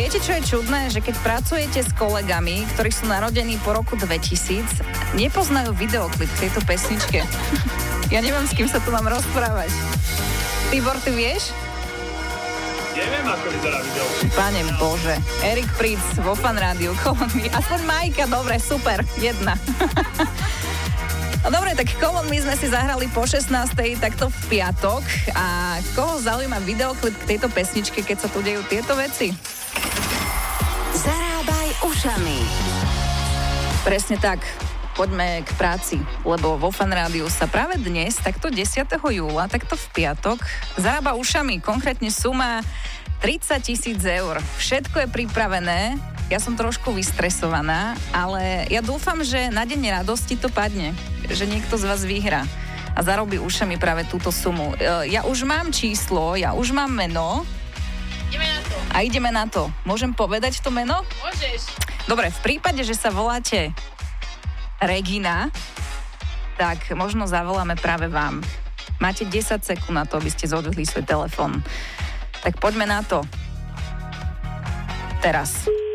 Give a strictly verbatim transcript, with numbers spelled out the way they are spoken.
Viete, čo je čudné? Že keď pracujete s kolegami, ktorí sú narodení po roku dvetisíc, nepoznajú videoklip tejto pesničke. Ja neviem, s kým sa tu mám rozprávať. Tibor, ty vieš? Neviem, ako vyzerá videoklip. Pane Bože. Erik Pritz vo Fan Rádiu. Aspoň Majka, dobre, super. Jedna. No dobre, tak Come On My sme si zahrali po šestnástej, takto v piatok. A koho zaujíma videoklip k tejto pesničke, keď sa tu dejú tieto veci? Zarábaj ušami. Presne tak. Poďme k práci, lebo vo Fan Rádiu sa práve dnes, takto desiateho júla, takto v piatok, zarába ušami, konkrétne suma tridsať tisíc eur. Všetko je pripravené, ja som trošku vystresovaná, ale ja dúfam, že na deň radosti to padne, že niekto z vás vyhrá a zarobí ušami práve túto sumu. Ja už mám číslo, ja už mám meno. Ideme na to. A ideme na to. Môžem povedať to meno? Môžeš. Dobre, v prípade, že sa voláte Regina, tak možno zavoláme práve vám. Máte desať sekúnd na to, aby ste zodvihli svoj telefón. Tak poďme na to. Teraz.